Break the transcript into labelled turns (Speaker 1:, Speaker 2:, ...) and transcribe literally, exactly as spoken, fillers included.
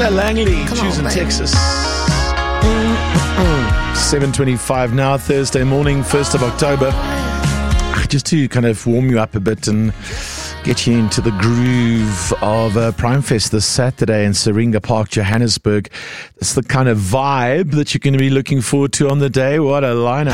Speaker 1: Tina Langley,
Speaker 2: Come
Speaker 1: choosing
Speaker 2: on, baby.
Speaker 1: Texas. seven twenty-five now, Thursday morning, first of October. Just to kind of warm you up a bit and get you into the groove of uh, Prime Fest this Saturday in Syringa Park, Johannesburg. It's the kind of vibe that you're going to be looking forward to on the day. What a lineup.